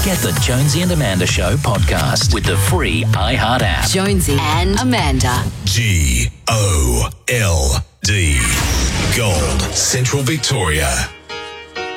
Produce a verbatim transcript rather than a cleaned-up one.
Get the Jonesy and Amanda Show podcast with the free iHeart app. Jonesy and Amanda. G O L D. Gold, Central Victoria.